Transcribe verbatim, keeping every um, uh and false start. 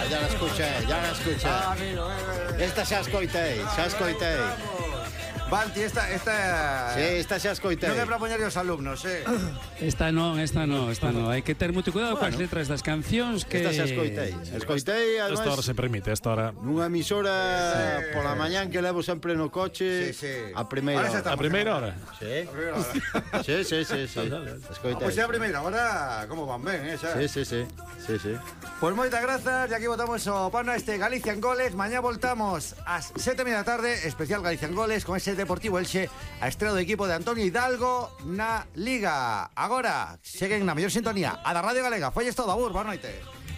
ya la escuché, ya la escuché. Ah, amigo, eh, Esta xa escoitei, xa escoitei. Balti, esta, esta... Sí, esta xa escoitei. Non é para poñer os alumnos, eh? Esta non, esta non, esta non. Hai que ter moito cuidado coas letras das cancións que... Esta xa escoitei. Escoitei, Esta hora además, se permite, esta hora. nunha emisora Sí. pola mañán que levo sempre no coche. Sí, sí. A primeira Ahora xa hora. A primeira hora. Sí, A primeira hora. sí, sí, sí, sí. Ah, Escoitei. pois é a primeira hora, como van ben, eh, xa. Sí, sí, sí. Sí, sí. Pois moitas grazas, e aquí votamos o pano a este Galicia en Goles. Mañá voltamos ás sete e media da tarde, especial Galicia en Goles, con ese Deportivo Elxe, a estrela do equipo de Antonio Hidalgo na Liga. Agora, seguen na mellor sintonía, a da Radio Galega. Folles todo, abur, boa noite.